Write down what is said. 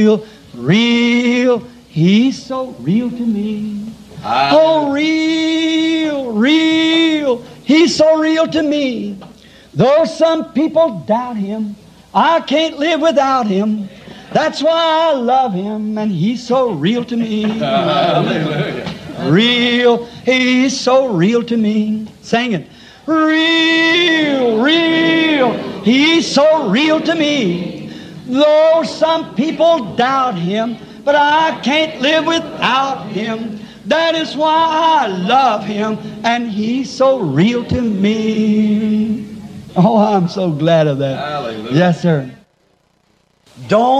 real. He's so real to me. Oh, real, real. He's so real to me. Though some people doubt Him, I can't live without Him. That's why I love Him, and He's so real to me. Hallelujah. Real, He's so real to me. Sing it. Real, real, He's so real to me. Though some people doubt Him, but I can't live without Him. That is why I love Him, and He's so real to me. Oh, I'm so glad of that. Hallelujah. Yes, sir. Don't